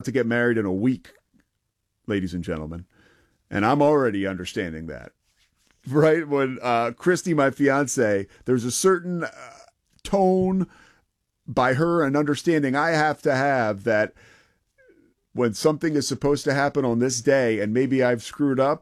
to get married in a week, ladies and gentlemen. And I'm already understanding that. Right? When Christy, my fiance, there's a certain tone by her and understanding I have to have that when something is supposed to happen on this day and maybe I've screwed up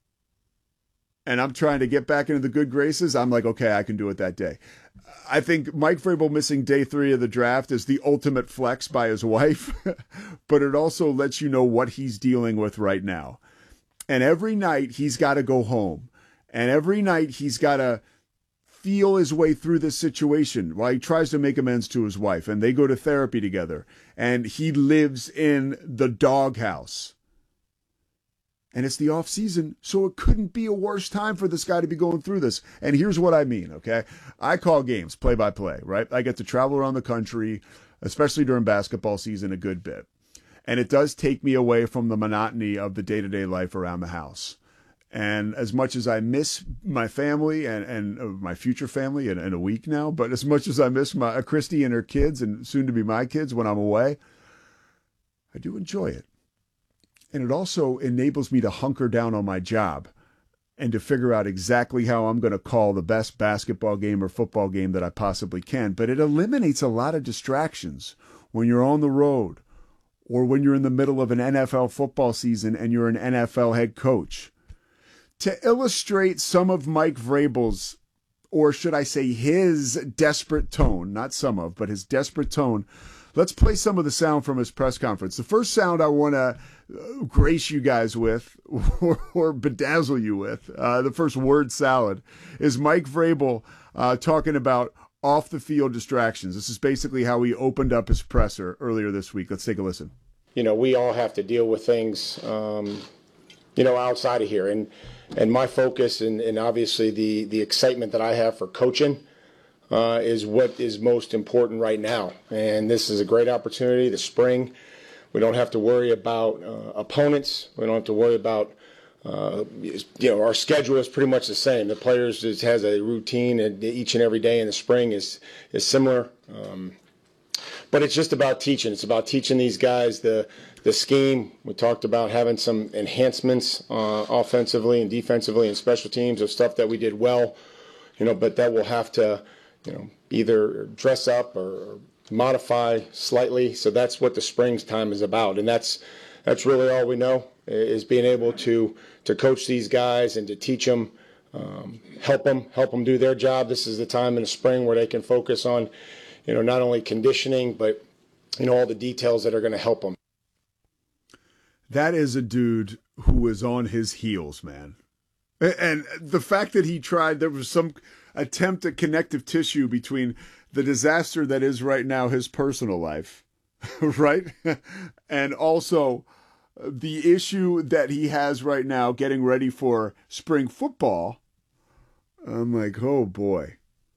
and I'm trying to get back into the good graces, I'm like, okay, I can do it that day. I think Mike Vrabel missing day 3 of the draft is the ultimate flex by his wife, but it also lets you know what he's dealing with right now. And every night he's got to go home. And every night he's got to feel his way through this situation while he tries to make amends to his wife. And they go to therapy together. And he lives in the doghouse. And it's the off season, so it couldn't be a worse time for this guy to be going through this. And here's what I mean, okay? I call games play-by-play, right? I get to travel around the country, especially during basketball season, a good bit. And it does take me away from the monotony of the day-to-day life around the house. And as much as I miss my family and my future family in a week now, but as much as I miss my Christy and her kids and soon to be my kids when I'm away, I do enjoy it. And it also enables me to hunker down on my job and to figure out exactly how I'm going to call the best basketball game or football game that I possibly can. But it eliminates a lot of distractions when you're on the road or when you're in the middle of an NFL football season and you're an NFL head coach. To illustrate some of Mike Vrabel's, or should I say his desperate tone, not some of, but his desperate tone, let's play some of the sound from his press conference. The first sound I want to grace you guys with or bedazzle you with, the first word salad, is Mike Vrabel talking about off-the-field distractions. This is basically how he opened up his presser earlier this week. Let's take a listen. You know, we all have to deal with things, outside of here. And my focus and obviously the excitement that I have for coaching is what is most important right now. And this is a great opportunity, the spring. We don't have to worry about opponents. We don't have to worry about, our schedule is pretty much the same. The players just has a routine, and each and every day in the spring is similar. But it's just about teaching. It's about teaching these guys the scheme. We talked about having some enhancements offensively and defensively and special teams of stuff that we did well, but that we'll have to, either dress up or modify slightly. So that's what the spring's time is about. And that's really all we know, is being able to coach these guys and to teach them, help them do their job. This is the time in the spring where they can focus on, not only conditioning, but, all the details that are going to help them. That is a dude who is on his heels, man. And the fact that he tried, there was some attempt at connective tissue between the disaster that is right now his personal life, right? And also the issue that he has right now getting ready for spring football. I'm like, oh boy.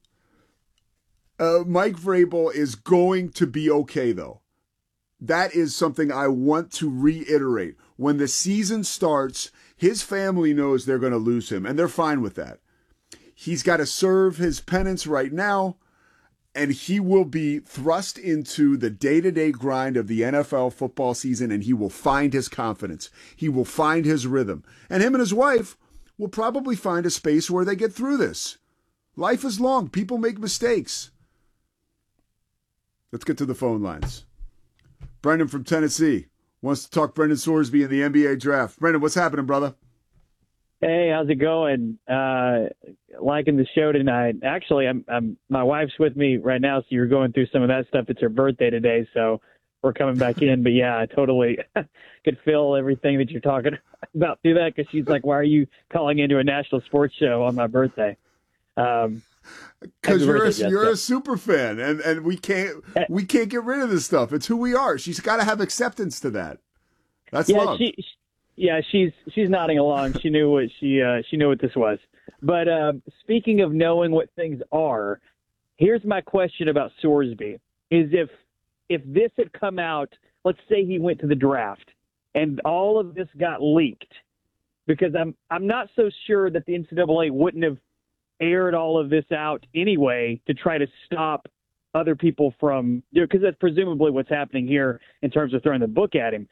Mike Vrabel is going to be okay, though. That is something I want to reiterate. When the season starts, his family knows they're going to lose him, and they're fine with that. He's got to serve his penance right now, and he will be thrust into the day-to-day grind of the NFL football season, and he will find his confidence. He will find his rhythm. And him and his wife will probably find a space where they get through this. Life is long. People make mistakes. Let's get to the phone lines. Brendan from Tennessee wants to talk Brendan Sorsby in the NBA draft. Brendan, what's happening, brother? Hey, how's it going? Liking the show tonight. Actually, I'm my wife's with me right now, so you're going through some of that stuff. It's her birthday today, so we're coming back in. But yeah, I totally could feel everything that you're talking about through that, because she's like, "Why are you calling into a national sports show on my birthday?" Because you're a super fan, and we can't get rid of this stuff. It's who we are. She's got to have acceptance to that. That's love. She's nodding along. She knew what she knew what this was. But speaking of knowing what things are, here's my question about Sorsby: is if this had come out, let's say he went to the draft, and all of this got leaked, because I'm not so sure that the NCAA wouldn't have aired all of this out anyway to try to stop other people from, because that's presumably what's happening here in terms of throwing the book at him.